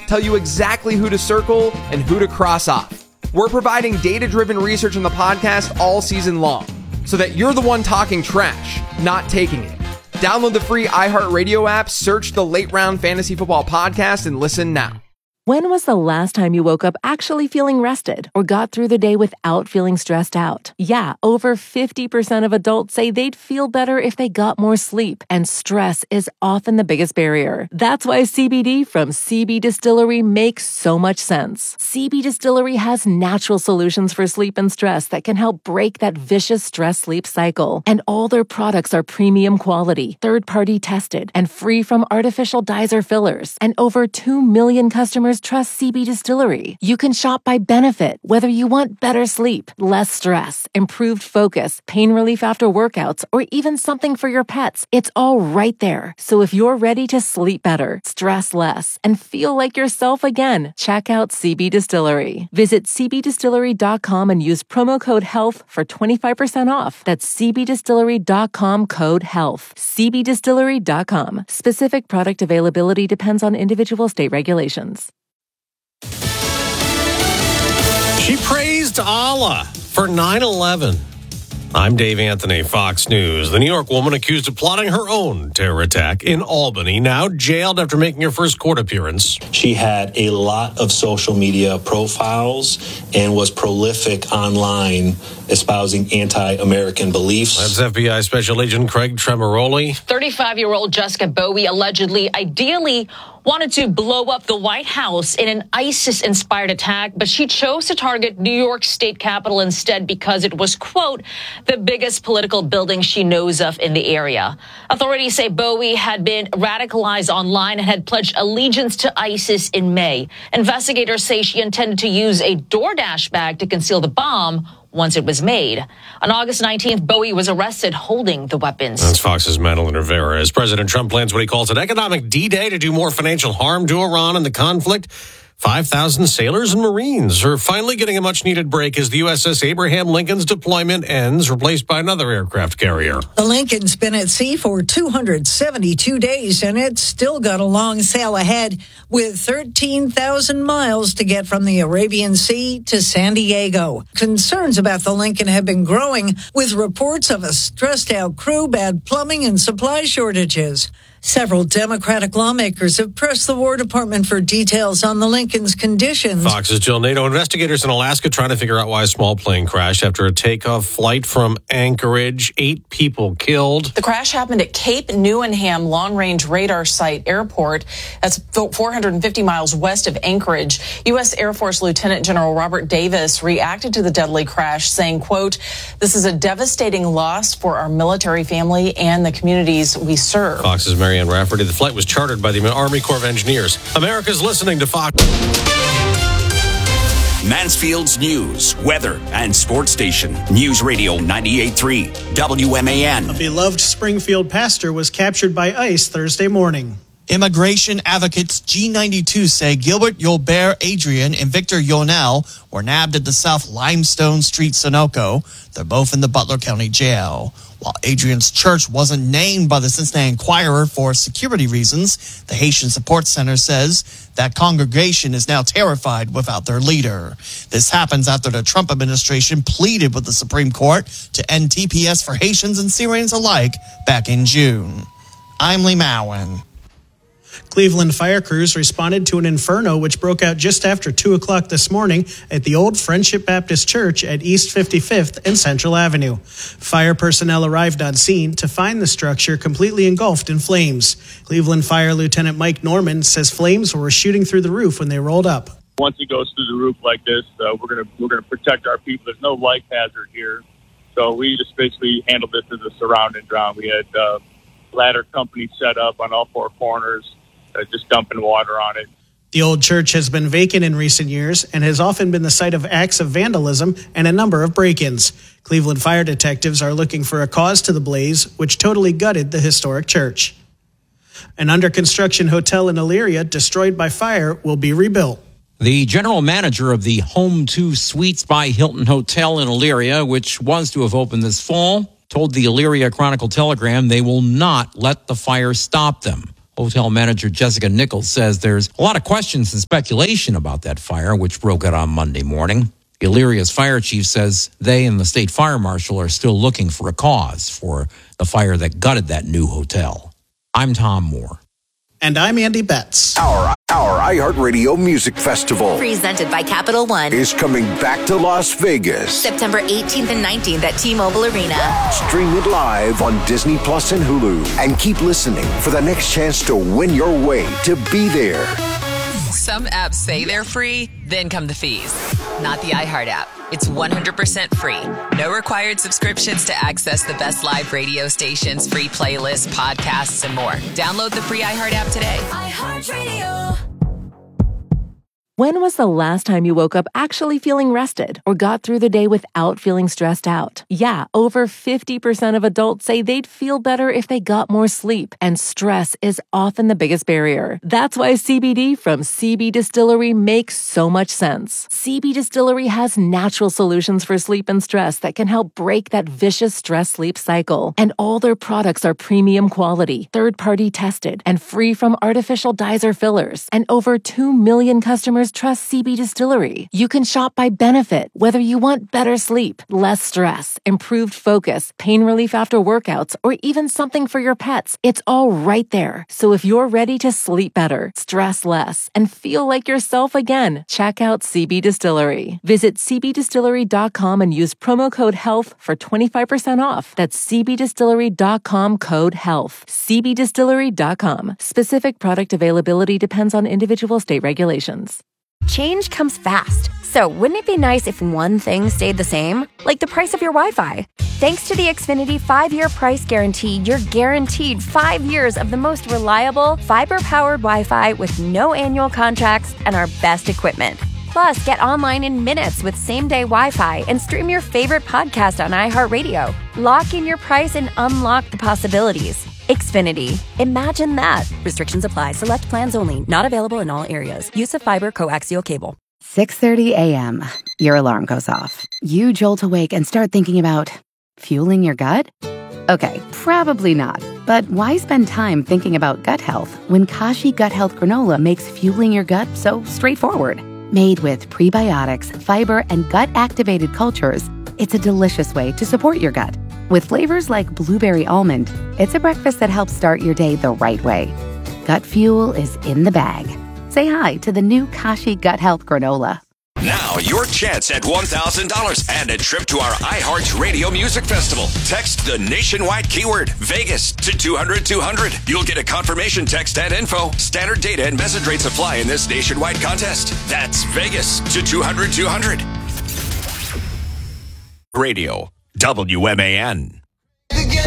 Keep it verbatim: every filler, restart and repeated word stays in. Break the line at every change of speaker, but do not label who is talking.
tell you exactly who to circle and who to cross off. We're providing data-driven research in the podcast all season long, so that you're the one talking trash, not taking it. Download the free iHeartRadio app, search the Late Round Fantasy Football Podcast, and listen now.
When was the last time you woke up actually feeling rested or got through the day without feeling stressed out? Yeah, over fifty percent of adults say they'd feel better if they got more sleep, and stress is often the biggest barrier. That's why C B D from C B Distillery makes so much sense. C B Distillery has natural solutions for sleep and stress that can help break that vicious stress-sleep cycle. And all their products are premium quality, third-party tested, and free from artificial dyes or fillers. And over two million customers trust C B Distillery. You can shop by benefit, whether you want better sleep, less stress, improved focus, pain relief after workouts, or even something for your pets. It's all right there. So if you're ready to sleep better, stress less, and feel like yourself again, check out C B Distillery. Visit c b distillery dot com and use promo code HEALTH for twenty-five percent off. That's c b distillery dot com code HEALTH. c b distillery dot com. Specific product availability depends on individual state regulations.
She praised Allah for nine eleven. I'm Dave Anthony, Fox News. The New York woman accused of plotting her own terror attack in Albany, now jailed after making her first court appearance.
She had a lot of social media profiles and was prolific online, espousing anti-American beliefs.
That's F B I Special Agent Craig Tremoroli.
thirty-five-year-old Jessica Bowie allegedly, ideally, wanted to blow up the White House in an ISIS-inspired attack, but she chose to target New York State Capitol instead because it was, quote, the biggest political building she knows of in the area. Authorities say Bowie had been radicalized online and had pledged allegiance to ISIS in May. Investigators say she intended to use a DoorDash bag to conceal the bomb once it was made. On August nineteenth, Bowie was arrested holding the weapons.
That's Fox's Madeline Rivera. As President Trump plans what he calls an economic D-Day to do more financial harm to Iran in the conflict, five thousand sailors and Marines are finally getting a much-needed break as the U S S Abraham Lincoln's deployment ends, replaced by another aircraft carrier.
The Lincoln's been at sea for two hundred seventy-two days, and it's still got a long sail ahead with thirteen thousand miles to get from the Arabian Sea to San Diego. Concerns about the Lincoln have been growing, with reports of a stressed-out crew, bad plumbing, and supply shortages. Several Democratic lawmakers have pressed the War Department for details on the Lincoln's conditions.
Fox's Jill Nato. Investigators in Alaska trying to figure out why a small plane crashed after a takeoff flight from Anchorage. Eight people killed.
The crash happened at Cape Newenham Long Range Radar Site Airport. That's four hundred fifty miles west of Anchorage. U S Air Force Lieutenant General Robert Davis reacted to the deadly crash, saying, quote, this is a devastating loss for our military family and the communities we serve.
Fox's Marianne Rafferty. The flight was chartered by the Army Corps of Engineers. America's listening to Fox.
Mansfield's news, weather, and sports station. News Radio ninety-eight point three, W M A N.
A beloved Springfield pastor was captured by ICE Thursday morning.
Immigration advocates G ninety-two say Gilbert Yolbert Adrian and Victor Yonel were nabbed at the South Limestone Street Sunoco. They're both in the Butler County Jail. While Adrian's church wasn't named by the Cincinnati Enquirer for security reasons, the Haitian Support Center says that congregation is now terrified without their leader. This happens after the Trump administration pleaded with the Supreme Court to end T P S for Haitians and Syrians alike back in June. I'm Lee Mowen.
Cleveland fire crews responded to an inferno which broke out just after two o'clock this morning at the old Friendship Baptist Church at East fifty-fifth and Central Avenue. Fire personnel arrived on scene to find the structure completely engulfed in flames. Cleveland Fire Lieutenant Mike Norman says flames were shooting through the roof when they rolled up.
Once it goes through the roof like this, uh, we're going to we're going to protect our people. There's no life hazard here, so we just basically handled this as a surround and drown. We had uh, ladder companies set up on all four corners. Uh, just dumping water on it.
The old church has been vacant in recent years and has often been the site of acts of vandalism and a number of break-ins. Cleveland fire detectives are looking for a cause to the blaze, which totally gutted the historic church. An under-construction hotel in Elyria, destroyed by fire, will be rebuilt.
The general manager of the Home two Suites by Hilton Hotel in Elyria, which was to have opened this fall, told the Elyria Chronicle Telegram they will not let the fire stop them. Hotel manager Jessica Nichols says there's a lot of questions and speculation about that fire, which broke out on Monday morning. Illyria's fire chief says they and the state fire marshal are still looking for a cause for the fire that gutted that new hotel. I'm Tom Moore.
And I'm Andy Betts.
Our, our iHeartRadio Music Festival,
presented by Capital One,
is coming back to Las Vegas.
September eighteenth and nineteenth at T-Mobile Arena.
Stream it live on Disney Plus and Hulu. And keep listening for the next chance to win your way to be there.
Some apps say they're free, then come the fees. Not the iHeart app. It's one hundred percent free. No required subscriptions to access the best live radio stations, free playlists, podcasts, and more. Download the free iHeart app today.
iHeartRadio.
When was the last time you woke up actually feeling rested or got through the day without feeling stressed out? Yeah, over fifty percent of adults say they'd feel better if they got more sleep, and stress is often the biggest barrier. That's why C B D from C B Distillery makes so much sense. C B Distillery has natural solutions for sleep and stress that can help break that vicious stress-sleep cycle. And all their products are premium quality, third-party tested, and free from artificial dyes or fillers. And over two million customers trust C B Distillery. You can shop by benefit, whether you want better sleep, less stress, improved focus, pain relief after workouts, or even something for your pets. It's all right there. So if you're ready to sleep better, stress less, and feel like yourself again, check out C B Distillery. Visit c b distillery dot com and use promo code HEALTH for twenty-five percent off. That's c b distillery dot com code HEALTH. c b distillery dot com. Specific product availability depends on individual state regulations.
Change comes fast, so wouldn't it be nice if one thing stayed the same? Like the price of your Wi-Fi. Thanks to the Xfinity five-year price guarantee, you're guaranteed five years of the most reliable, fiber-powered Wi-Fi with no annual contracts and our best equipment. Plus, get online in minutes with same-day Wi-Fi and stream your favorite podcast on iHeartRadio. Lock in your price and unlock the possibilities. Xfinity. Imagine that. Restrictions apply. Select plans only. Not available in all areas. Use of fiber coaxial cable.
six thirty a.m. Your alarm goes off. You jolt awake and start thinking about fueling your gut? Okay, probably not. But why spend time thinking about gut health when Kashi Gut Health Granola makes fueling your gut so straightforward? Made with prebiotics, fiber, and gut-activated cultures, it's a delicious way to support your gut. With flavors like blueberry almond, it's a breakfast that helps start your day the right way. Gut fuel is in the bag. Say hi to the new Kashi Gut Health Granola.
Now, your chance at one thousand dollars and a trip to our iHeartRadio Music Festival. Text the nationwide keyword Vegas to two hundred two hundred. You'll get a confirmation text and info. Standard data and message rates apply in this nationwide contest. That's Vegas to two hundred two hundred. Radio W M A N.